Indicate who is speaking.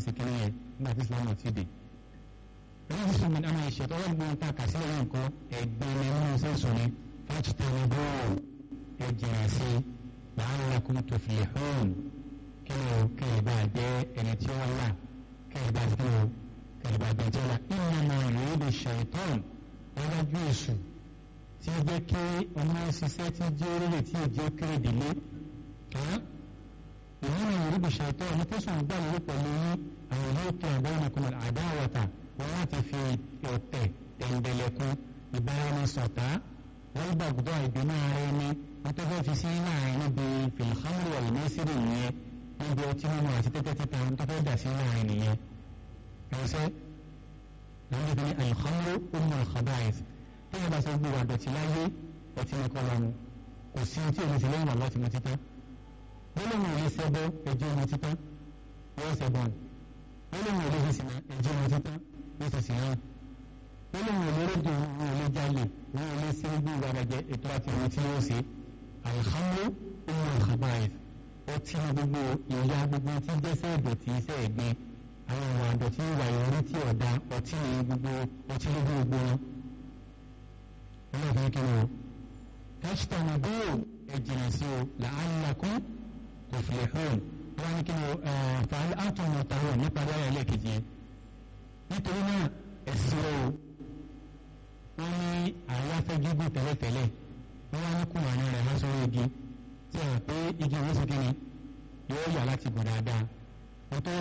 Speaker 1: sí kí nìyẹn nígbà tí Islam ti dé. ẹni tí sọmọ àwọn ìṣètò ọlọ́gbọ́n ta kàṣílẹ̀ yìí nǹkan ẹ̀gbẹ́ ní ẹni ṣe sùn ní fájútẹ́ni bóòlù ẹ̀jìnà sí la'allakum tuflihun kí ni o kí ẹ bá jẹ́ ẹni tí ó wà kí ẹ bá sí o kí ẹ bá jẹ́ jẹ́la innama yuridu shaytan ọlọ́jú èṣù tí ó jẹ́ kí ọmọ ṣiṣẹ́ tí jẹ́ orílẹ̀ tí ó jẹ́ kéré délé innama yuridu shaytan ní tẹ̀sán gbà lórí pẹ̀lú àwọn yóò kí bainakum al-adawata wọn láti fi ọ̀tẹ̀ tẹ̀ǹdẹ̀lẹ̀kùn ìbáraẹnisọ̀tá wọ́n gbàgbọ́ ìbínú ara ẹni wọ́n tó fẹ́ fi sí láàrin níbi fil khamri wal maisiri nìyẹn níbi ọtí mímu àti tẹ́tẹ́ títa wọ́n tó fẹ́ dà sí láàrin nìyẹn. ẹ̀sẹ̀ lọ́wọ́ ní al-khamru ummul khaba'ith tí wọ́n bá sọ gbogbo àdọ̀tí láyé ọtí ní kọ́ lọ́nu kò sí tí èmi sì lẹ́yìn ọ̀lọ́ ti mu títán gbólóhùn ilé sẹ́bọ̀ ẹjọ́ mu títán yóò sẹ́bọ̀ gbólóhùn ilé sísìnà ẹjọ́ mu títán yóò sì sìnà gbólóhùn ilé rédíò wọn ò lè jalè wọn ò lè sí gbogbo àbàjẹ́ ètò àti ìwé tí yóò ṣe al-khamru ummul khaba'ith ọtí ní gbogbo ìyá gbogbo tí jẹ́sẹ̀ ìdọ̀tí iṣẹ́ ẹ̀gbin àwọn ìwà àdọ̀tí ìwà ìròrí tí ọ̀dà ọtí ní gbogbo ọtí ní gbogbo wọn. ọlọ́run kí ni o tẹ́sítọ̀nù bóò ẹ̀jìnà sí o la'allakum tuflihun wọ́n ní kí ni o fa'al antum muttaqun nípa ayé ẹlẹ́ẹ̀kejì yẹn. nítorí náà ẹ̀sìn o wọ́n ní àyàfẹ́ gígùn tẹ́lẹ̀tẹ́lẹ̀ wọ́n wá ní kùmà ní rẹ̀ lọ́sọ̀rọ̀ igi tí a pé igi wọ́n sì kí ni yóò yà láti gùn dáadáa.